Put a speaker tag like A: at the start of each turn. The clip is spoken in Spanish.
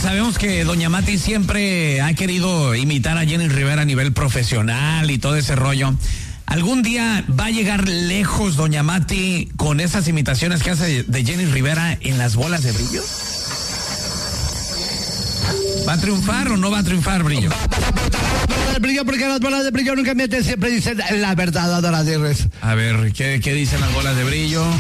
A: sabemos que doña Mati siempre ha querido imitar a Jenny Rivera a nivel profesional y todo ese rollo. ¿Algún día va a llegar lejos doña Mati con esas imitaciones que hace de Jenny Rivera en las bolas de brillo? ¿Va a triunfar o no va a triunfar, Brillo?
B: El brillo, porque las bolas de brillo nunca mienten, siempre dicen la verdad, Adora Aguirre.
A: A ver, ¿qué dicen las bolas de brillo?